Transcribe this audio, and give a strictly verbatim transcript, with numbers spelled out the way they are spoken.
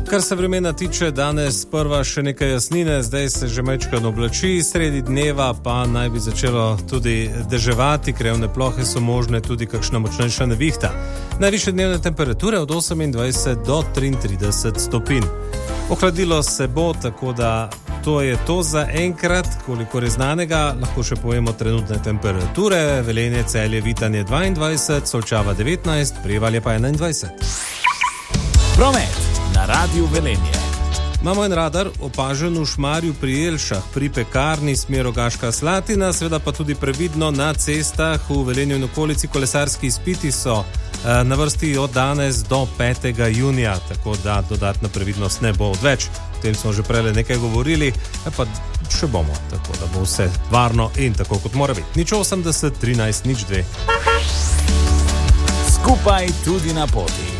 Kar se vremena tiče, danes prva še nekaj jasnine, zdaj se že mečkano oblači, sredi dneva pa naj bi začelo tudi deževati, krajevne plohe so možne, tudi kakšna močnejša nevihta. Najvišje dnevne temperature od osemindvajset do triintrideset stopinj. Ohladilo se bo, tako da to je to za enkrat, koliko je znanega, lahko še povemo trenutne temperature, Velenje, Celje, Vitanje dvaindvajset, Solčava devetnajst, Prevalje pa enaindvajset. Promet na Radiu Velenje. Imamo en radar opažen v Šmarju pri Jelšah, pri pekarni smer Rogaška Slatina, seveda pa tudi previdno na cestah v Velenju in okolici. Kolesarski izpiti so eh, na vrsti od danes do petega junija, tako da dodatna previdnost ne bo odveč. O tem smo že prej nekaj govorili, pa še bomo, tako da bo vse varno in tako kot mora biti. Nič osemdeset, trinajst, nič dve. Skupaj tudi na poti.